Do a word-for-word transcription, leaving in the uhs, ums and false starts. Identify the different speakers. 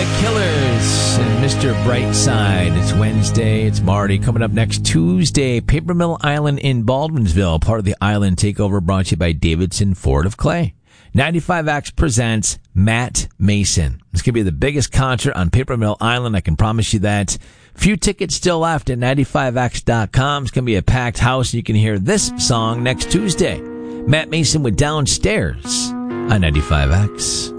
Speaker 1: Killers and Mister Brightside. It's Wednesday. It's Marty. Coming up next Tuesday, Paper Mill Island in Baldwinsville, part of the Island Takeover, brought to you by Davidson Ford of Clay. ninety-five X presents Matt Mason. It's going to be the biggest concert on Paper Mill Island. I can promise you that. Few tickets still left at ninety-five X dot com. It's going to be a packed house. You can hear this song next Tuesday. Matt Mason with Downstairs on ninety-five X.